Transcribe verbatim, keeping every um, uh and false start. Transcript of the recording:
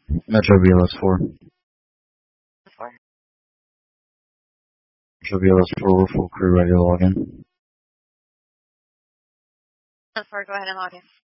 Metro B L S four. Four. Metro B L S four, we're full crew ready to log in. Four, go ahead and log in.